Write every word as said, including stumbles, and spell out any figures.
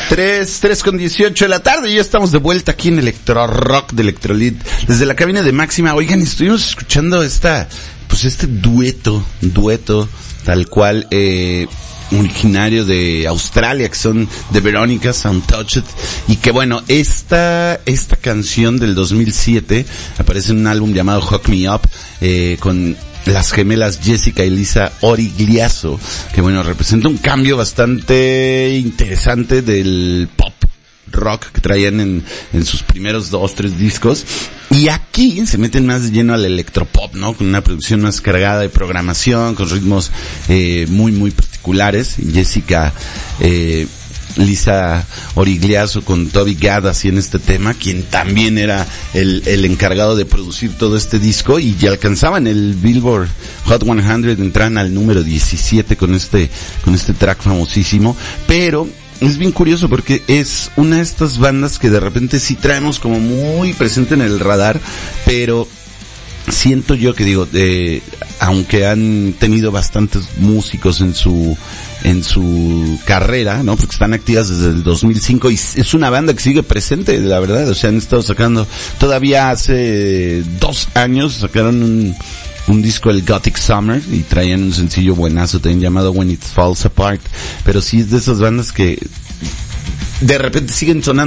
Tres, tres con dieciocho de la tarde y ya estamos de vuelta aquí en Electro Rock de Electrolit. Desde la cabina de Máxima, oigan, estuvimos escuchando esta, pues este dueto, dueto, tal cual, eh, originario de Australia, que son The Veronicas, Untouched, y que bueno, esta, esta canción del dos mil siete aparece en un álbum llamado Hook Me Up, eh, con las gemelas Jessica y Lisa Origliazo, que bueno, representa un cambio bastante interesante del pop rock que traían en, en sus primeros dos, tres discos. Y aquí se meten más de lleno al electropop, ¿no? Con una producción más cargada de programación, con ritmos, eh, muy, muy particulares. Jessica, eh, Lisa Origliazo con Toby Gad así en este tema, quien también era el, el encargado de producir todo este disco, y ya alcanzaban el Billboard Hot cien, entran al número diecisiete con este, con este track famosísimo. Pero es bien curioso porque es una de estas bandas que de repente sí traemos como muy presente en el radar, pero siento yo que digo, eh, aunque han tenido bastantes músicos en su en su carrera, ¿no? Porque están activas desde el dos mil cinco y es una banda que sigue presente, la verdad. O sea, han estado sacando, todavía hace dos años sacaron un, un disco, el Gothic Summer, y traían un sencillo buenazo también llamado When It Falls Apart. Pero sí es de esas bandas que de repente siguen sonando